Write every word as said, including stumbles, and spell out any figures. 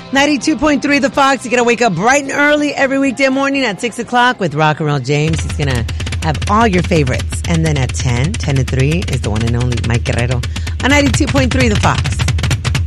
ninety-two point three The Fox. You're going to wake up bright and early every weekday morning at six o'clock with Rock and Roll James. He's going to have all your favorites. And then at ten, ten to three is the one and only Mike Guerrero on ninety-two point three The Fox.